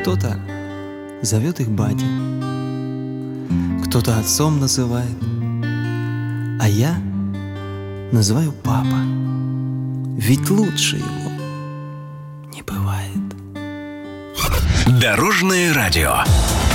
Кто-то зовет их батей, кто-то отцом называет, а я называю папа, ведь лучше его не бывает. Дорожное радио.